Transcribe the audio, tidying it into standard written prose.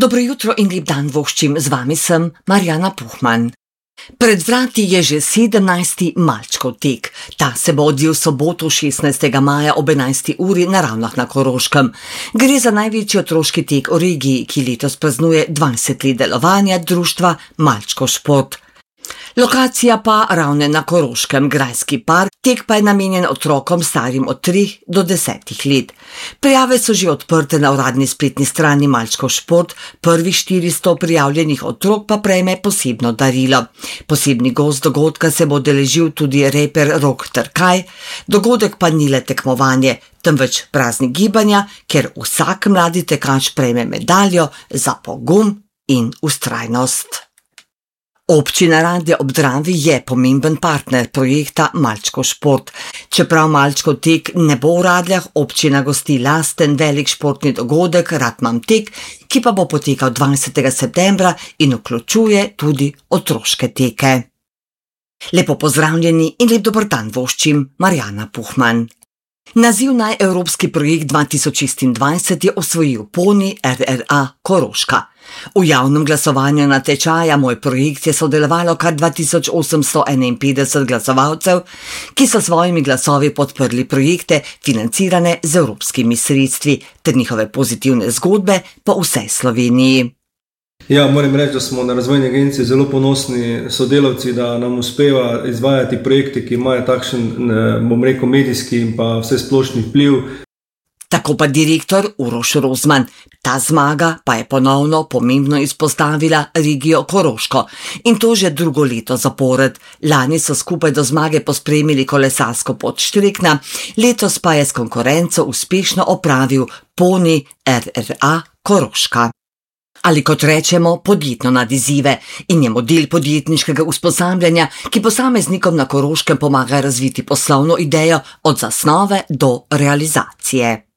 Dobro jutro in lep dan voščim, z vami sem Marjana Puhman. Pred vrati je že 17. Malčkov tek. Ta se bo odvil soboto 16. maja ob 11. uri na Ravnah na Koroškem. Gre za največji otroški tek v regiji, ki letos praznuje 20 let delovanja društva Malčkov šport. Lokacija pa Ravne na Koroškem, grajski park, tek pa je namenjen otrokom starim od 3 do 10 let. Prijave so že odprte na uradni spletni strani Malčkov šport, prvih 400 prijavljenih otrok pa prejme posebno darilo. Posebni gost dogodka se bo udeležil tudi reper Rok Trkaj, dogodek pa ni le tekmovanje, temveč praznik gibanja, ker vsak mladi tekač prejme medaljo za pogum in vztrajnost. Občina Radlje ob Dravi je pomemben partner projekta Malčkov šport. Čeprav Malčkov tek ne bo v Radljah, občina gosti lasten velik športni dogodek Rad imam tek, ki pa bo potekal 20. septembra in vključuje tudi otroške teke. Lepo pozdravljeni in lep dober dan voščim, Marjana Puhman. Naziv naj evropski projekt 2026 je osvojil Poni RRA Koroška. V javnem glasovanju na tečaja Moj projekt je sodelovalo kar 2851 glasovalcev, ki so svojimi glasovi podprli projekte, financirane z evropskimi sredstvi, ter njihove pozitivne zgodbe po vsej Sloveniji. Ja, moram reči, da smo na Razvojni agenciji zelo ponosni sodelavci, da nam uspeva izvajati projekte, ki imajo takšen, bom rekel, medijski in pa vsesplošni vpliv. Tako pa direktor Uroš Rozman. Ta zmaga pa je ponovno pomembno izpostavila regijo Koroško in to že drugo leto zapored. Lani so skupaj do zmage pospremili kolesarsko pot Štrekna, letos pa je s konkurenco uspešno opravil Poni RRA Koroška. Ali kot rečemo, podjetno nad izzive in je model podjetniškega usposabljanja, ki posameznikom na Koroškem pomaga razviti poslovno idejo od zasnove do realizacije.